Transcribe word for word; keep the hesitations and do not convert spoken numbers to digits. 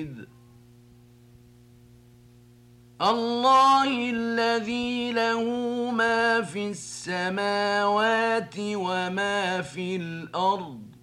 واحد الله الذي له ما في السماوات وما في الأرض